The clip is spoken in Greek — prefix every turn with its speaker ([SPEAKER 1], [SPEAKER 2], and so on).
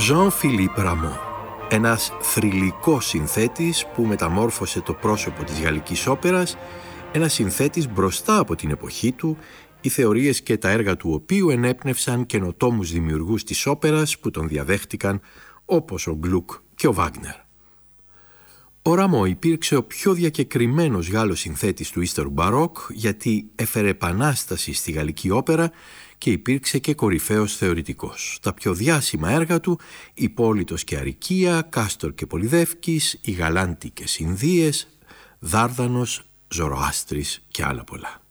[SPEAKER 1] Jean-Philippe Rameau, ένας θρυλικός συνθέτης που μεταμόρφωσε το πρόσωπο της γαλλικής όπερας, ένας συνθέτης μπροστά από την εποχή του, οι θεωρίες και τα έργα του οποίου ενέπνευσαν καινοτόμους δημιουργούς της όπερας που τον διαδέχτηκαν, όπως ο Γκλουκ και ο Βάγνερ. Ο Ραμό υπήρξε ο πιο διακεκριμένος Γάλλος συνθέτης του ύστερου μπαρόκ, γιατί έφερε επανάσταση στη γαλλική όπερα και υπήρξε και κορυφαίος θεωρητικός. Τα πιο διάσημα έργα του, Υπόλυτος και Αρικία, Κάστορ και Πολυδεύκης, Οι Γαλάντι και Συνδύες, Δάρδανος, Ζωροάστρης και άλλα πολλά.